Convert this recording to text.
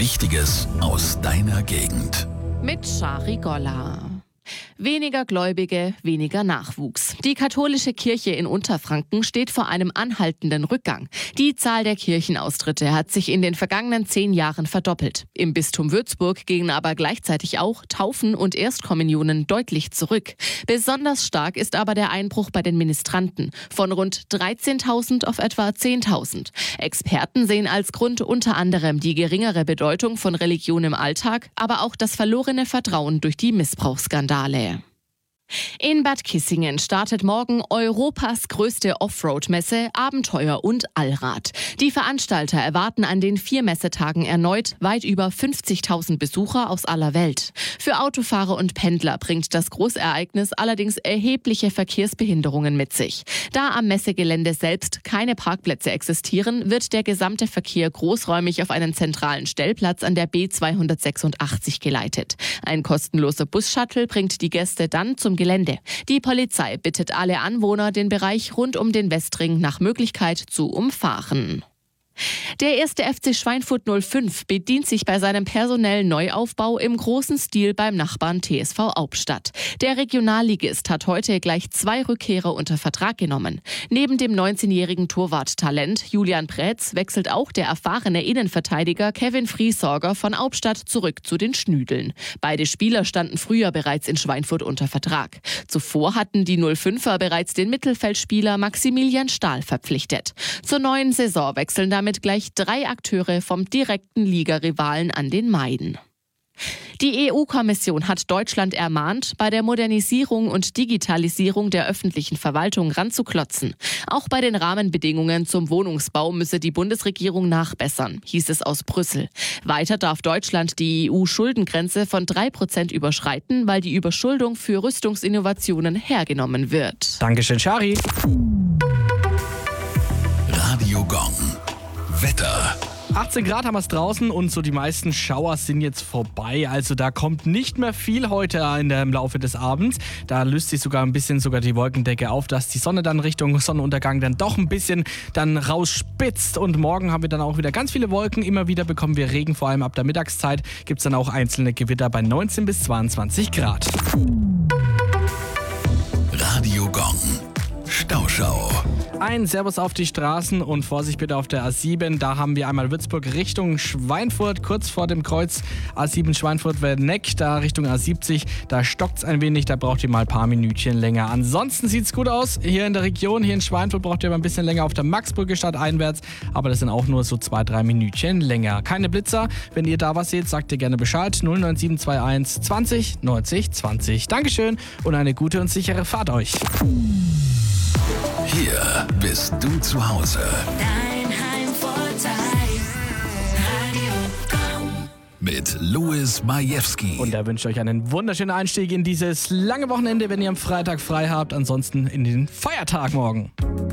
Wichtiges aus deiner Gegend. Mit Shari Golla. Weniger Gläubige, weniger Nachwuchs. Die katholische Kirche in Unterfranken steht vor einem anhaltenden Rückgang. Die Zahl der Kirchenaustritte hat sich in den vergangenen 10 Jahren verdoppelt. Im Bistum Würzburg gingen aber gleichzeitig auch Taufen und Erstkommunionen deutlich zurück. Besonders stark ist aber der Einbruch bei den Ministranten. Von rund 13.000 auf etwa 10.000. Experten sehen als Grund unter anderem die geringere Bedeutung von Religion im Alltag, aber auch das verlorene Vertrauen durch die Missbrauchsskandale. In Bad Kissingen startet morgen Europas größte Offroad-Messe Abenteuer und Allrad. Die Veranstalter erwarten an den 4 Messetagen erneut weit über 50.000 Besucher aus aller Welt. Für Autofahrer und Pendler bringt das Großereignis allerdings erhebliche Verkehrsbehinderungen mit sich. Da am Messegelände selbst keine Parkplätze existieren, wird der gesamte Verkehr großräumig auf einen zentralen Stellplatz an der B286 geleitet. Ein kostenloser Bus-Shuttle bringt die Gäste dann zum Gelände. Die Polizei bittet alle Anwohner, den Bereich rund um den Westring nach Möglichkeit zu umfahren. Der 1. FC Schweinfurt 05 bedient sich bei seinem personellen Neuaufbau im großen Stil beim Nachbarn TSV Aubstadt. Der Regionalligist hat heute gleich 2 Rückkehrer unter Vertrag genommen. Neben dem 19-jährigen Torwarttalent Julian Preetz wechselt auch der erfahrene Innenverteidiger Kevin Friesorger von Aubstadt zurück zu den Schnüdeln. Beide Spieler standen früher bereits in Schweinfurt unter Vertrag. Zuvor hatten die 05er bereits den Mittelfeldspieler Maximilian Stahl verpflichtet. Zur neuen Saison wechseln damit gleich 3 Akteure vom direkten Ligarivalen an den Main. Die EU-Kommission hat Deutschland ermahnt, bei der Modernisierung und Digitalisierung der öffentlichen Verwaltung ranzuklotzen. Auch bei den Rahmenbedingungen zum Wohnungsbau müsse die Bundesregierung nachbessern, hieß es aus Brüssel. Weiter darf Deutschland die EU-Schuldengrenze von 3% überschreiten, weil die Überschuldung für Rüstungsinnovationen hergenommen wird. Dankeschön, Shari. Radio Gong. Wetter. 18 Grad haben wir es draußen und so die meisten Schauers sind jetzt vorbei. Also da kommt nicht mehr viel heute im Laufe des Abends. Da löst sich sogar ein bisschen die Wolkendecke auf, dass die Sonne dann Richtung Sonnenuntergang dann doch ein bisschen dann rausspitzt. Und morgen haben wir dann auch wieder ganz viele Wolken. Immer wieder bekommen wir Regen, vor allem ab der Mittagszeit gibt es dann auch einzelne Gewitter bei 19 bis 22 Grad. Radio Gong. Stauschau. Ein Servus auf die Straßen und Vorsicht bitte auf der A7. Da haben wir einmal Würzburg Richtung Schweinfurt, kurz vor dem Kreuz A7 Schweinfurt-Werdeneck, da Richtung A70. Da stockt es ein wenig, da braucht ihr mal ein paar Minütchen länger. Ansonsten sieht es gut aus. Hier in der Region, hier in Schweinfurt braucht ihr mal ein bisschen länger auf der Maxbrücke stadteinwärts. Aber das sind auch nur so 2-3 Minütchen länger. Keine Blitzer. Wenn ihr da was seht, sagt ihr gerne Bescheid. 09721 20 90 20. Dankeschön und eine gute und sichere Fahrt euch. Hier bist du zu Hause. Dein Heimvorteil. Radio Gong. Mit Louis Majewski. Und er wünscht euch einen wunderschönen Einstieg in dieses lange Wochenende, wenn ihr am Freitag frei habt. Ansonsten in den Feiertag morgen.